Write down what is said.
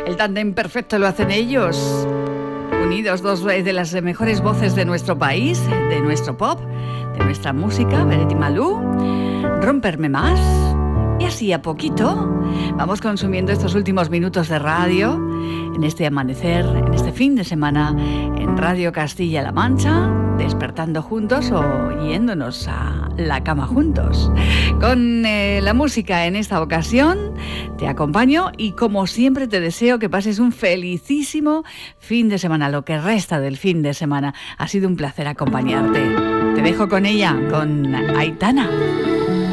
El tándem perfecto lo hacen ellos. Unidos, dos de las mejores voces de nuestro país, de nuestro pop, de nuestra música, Beret y Malú, Romperme Más. Y así a poquito vamos consumiendo estos últimos minutos de radio en este amanecer, en este fin de semana en Radio Castilla-La Mancha, despertando juntos o yéndonos a la cama juntos. Con la música en esta ocasión te acompaño y como siempre te deseo que pases un felicísimo fin de semana, lo que resta del fin de semana. Ha sido un placer acompañarte. Te dejo con ella, con Aitana.